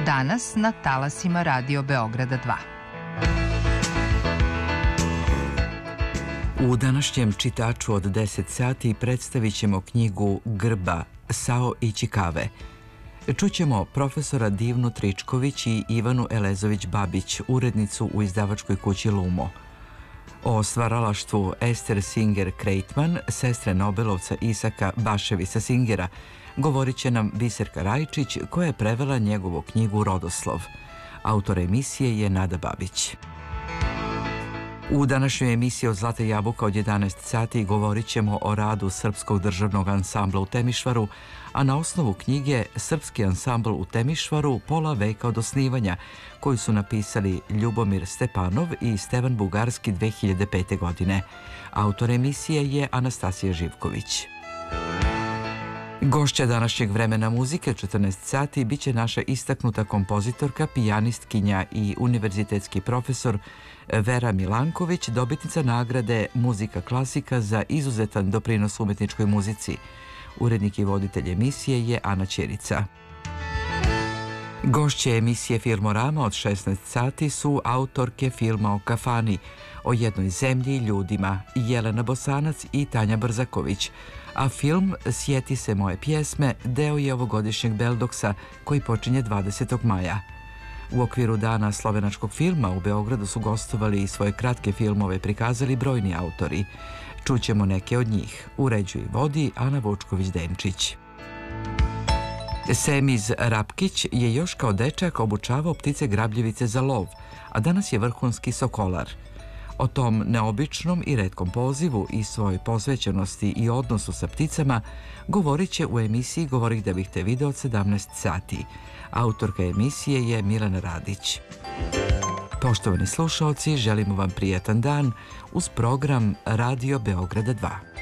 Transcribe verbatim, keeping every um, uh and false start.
Danas na talasima Radio Beograda dva. U današnjem čitaču od deset sati predstavit ćemo knjigu Grba, Sao i Čikave. Čućemo profesora Divnu Tričković i Ivanu Elezović-Babić, urednicu u izdavačkoj kući Lumo. O stvaralaštvu Ester Singer-Kreitman, sestre Nobelovca Isaka Baševisa Singera, govorit će nam Biserka Rajčić, koja je prevela njegovu knjigu Rodoslov. Autor emisije je Nada Babić. U današnjoj emisiji od Zlata jabuka od jedanaest sati govorit ćemo o radu Srpskog državnog ansambla u Temišvaru, a na osnovu knjige Srpski ansambl u Temišvaru pola veka od osnivanja, koju su napisali Ljubomir Stepanov i Stevan Bugarski dve hiljade pete. godine. Autor emisije je Anastasija Živković. Gošća današnjeg Vremena muzike četrnaest sati biće naša istaknuta kompozitorka, pijanistkinja i univerzitetski profesor Vera Milanković, dobitnica nagrade Muzika klasika za izuzetan doprinos umetničkoj muzici. Urednik i voditelj emisije je Ana Ćirica. Gošće emisije Filmorama od šesnaest sati su autorke filma o kafani, o jednoj zemlji i ljudima, Jelena Bosanac i Tanja Brzaković, a film Sjeti se moje pjesme deo je ovogodišnjeg Beldoksa koji počinje dvadesetog maja. U okviru Dana slovenačkog filma u Beogradu su gostovali i svoje kratke filmove prikazali brojni autori. Čućemo neke od njih. Uređuje i vodi Ana Vučković-Denčić. Semiz Rapkić je još kao dečak obučavao ptice grabljivice za lov, a danas je vrhunski sokolar. O tom neobičnom i retkom pozivu i svojoj posvećenosti i odnosu sa pticama govorit će u emisiji Govorih da bih te video od sedamnaest sati. Autorka emisije je Milena Radić. Poštovani slušaoci, želimo vam prijatan dan uz program Radio Beograda dva.